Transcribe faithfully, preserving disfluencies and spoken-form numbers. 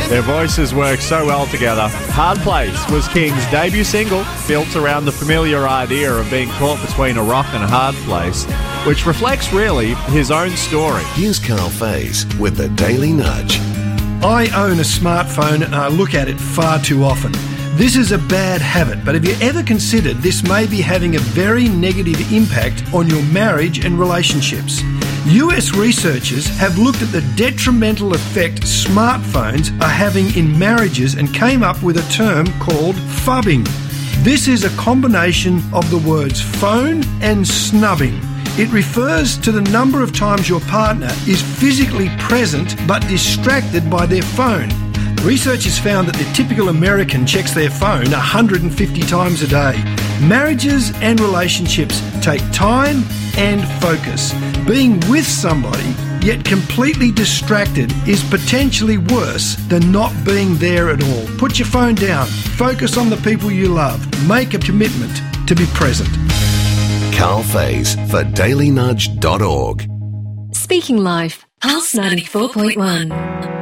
Their voices work so well together. Hard Place was King's debut single, built around the familiar idea of being caught between a rock and a hard place, which reflects really his own story. Here's Carl Faze with the Daily Nudge. I own a smartphone and I look at it far too often. This is a bad habit, but have you ever considered this may be having a very negative impact on your marriage and relationships? U S researchers have looked at the detrimental effect smartphones are having in marriages and came up with a term called phubbing. This is a combination of the words phone and snubbing. It refers to the number of times your partner is physically present but distracted by their phone. Researchers found that the typical American checks their phone one hundred fifty times a day. Marriages and relationships take time and focus. Being with somebody, yet completely distracted, is potentially worse than not being there at all. Put your phone down. Focus on the people you love. Make a commitment to be present. Carl Faze for daily nudge dot org. Speaking Life, Pulse ninety-four point one.